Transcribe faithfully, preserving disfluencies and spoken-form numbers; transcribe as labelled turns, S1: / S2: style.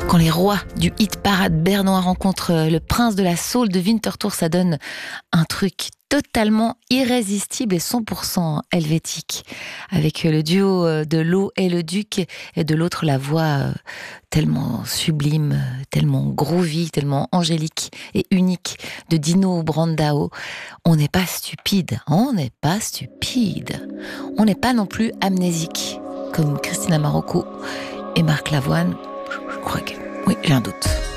S1: Quand les rois du hit parade bernois rencontrent le prince de la soul de Winterthur, ça donne un truc totalement irrésistible et cent pour cent helvétique. Avec le duo de l'eau et le duc, et de l'autre la voix tellement sublime, tellement groovy, tellement angélique et unique de Dino Brandao. On n'est pas stupide, on n'est pas stupide. On n'est pas non plus amnésique, comme Christina Marocco et Marc Lavoine. Je crois que... Oui, j'ai un doute.